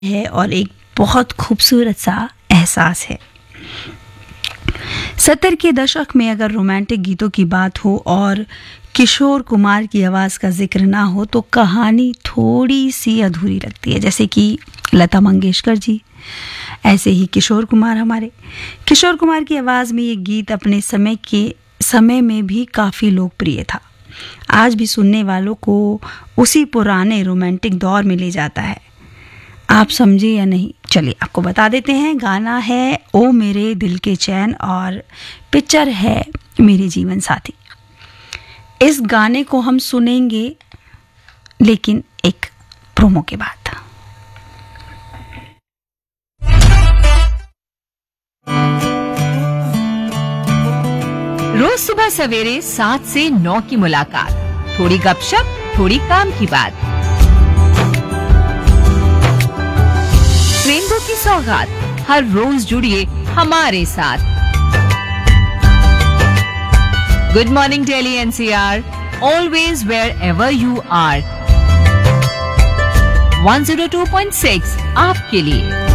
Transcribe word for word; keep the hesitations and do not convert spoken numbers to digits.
है और एक बहुत खूबसूरत सा एहसास है। सत्तर के दशक में अगर रोमांटिक गीतों की बात हो और किशोर कुमार की आवाज़ का जिक्र ना हो तो कहानी थोड़ी सी अधूरी लगती है। जैसे कि लता मंगेशकर जी, ऐसे ही किशोर कुमार हमारे किशोर कुमार की आवाज़ में ये गीत अपने समय के समय में भी काफ़ी लोकप्रिय था। आज भी सुनने वालों को उसी पुराने रोमांटिक दौर में ले जाता है। आप समझे या नहीं, चलिए आपको बता देते हैं। गाना है ओ मेरे दिल के चैन और पिक्चर है मेरे जीवन साथी। इस गाने को हम सुनेंगे लेकिन एक प्रोमो के बाद। रोज सुबह सवेरे सात से नौ की मुलाकात, थोड़ी गपशप, थोड़ी काम की बात। रेनबो की सौगात, हर रोज जुड़िए हमारे साथ। Good morning Delhi NCR, always wear ever you are. One zero two point six आपके लिए।